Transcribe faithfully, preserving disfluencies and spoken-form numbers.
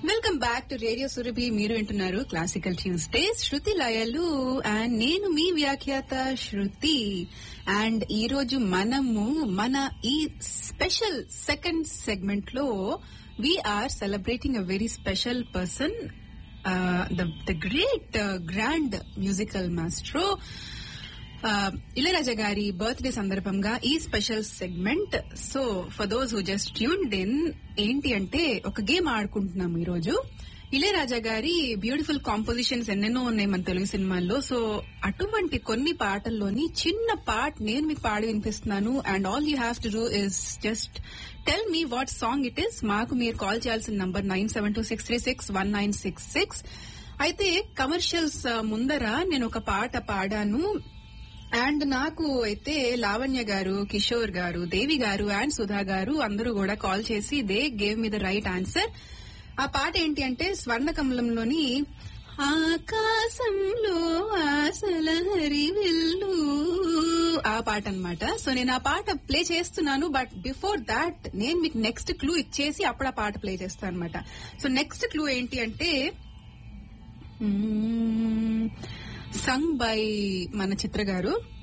Welcome back to radio Surabhi. మీరు వింటున్నారు classical Tuesdays Shruti Layalu and నేను మీ వ్యాఖ్యాత శృతి. అండ్ ఈ రోజు మనము మన ఈ స్పెషల్ సెకండ్ సెగ్మెంట్ లో we are celebrating a very special person, the great grand musical maestro Ilaiyaraaja గారి బర్త్డే సందర్భంగా ఈ special segment. So for those who just tuned in, ఏంటి అంటే ఒక గేమ్ ఆడుకుంటున్నాము ఈ రోజు. ఇళయరాజా గారి బ్యూటిఫుల్ కాంపోజిషన్స్ ఎన్నెన్నో ఉన్నాయి మన తెలుగు సినిమాల్లో. సో అటువంటి కొన్ని పాటల్లోని చిన్న పార్ట్ నేను మీకు పాడి వినిపిస్తున్నాను. And all you have to do is just tell me what song it is. మాకు మీరు కాల్ చేయాల్సిన number nine seven two six three six one nine six six. అయితే కమర్షియల్స్ ముందర నేను ఒక పాట పాడాను అండ్ నాకు అయితే లావణ్య గారు, కిషోర్ గారు, దేవి గారు అండ్ సుధా గారు అందరూ కూడా కాల్ చేసి they gave me the right answer. ఆ పాట ఏంటి అంటే స్వర్ణ కమలంలోని ఆకాశంలో ఆశల హరివిల్లు ఆ పాట అన్నమాట. సో నేను ఆ పాట ప్లే చేస్తున్నాను. బట్ బిఫోర్ దాట్ నేను మీకు నెక్స్ట్ క్లూ ఇచ్చేసి అప్పుడు ఆ పాట ప్లే చేస్తాను అనమాట. సో నెక్స్ట్ క్లూ ఏంటి అంటే సంగ్ బై మన చిత్ర గారు.